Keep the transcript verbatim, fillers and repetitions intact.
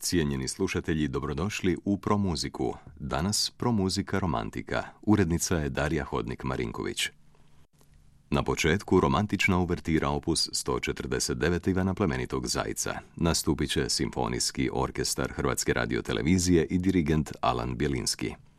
Cijenjeni slušatelji, dobrodošli u Promuziku. Danas Promuzika romantika. Urednica je Darija Hodnik-Marinković. Na početku romantična uvertira opus sto četrdeset devet Ivana Plemenitog Zajca. Nastupit će Simfonijski orkestar Hrvatske radiotelevizije i dirigent Alan Bjelinski.